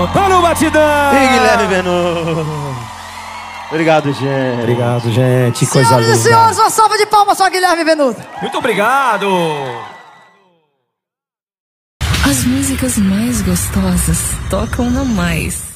Olha o batidão! E Guilherme Benuto. Obrigado, gente. Obrigado, gente. Coisa Senhoras linda. e senhores, uma salva de palmas para Guilherme Benuto. Muito obrigado. As músicas mais gostosas tocam na Mais.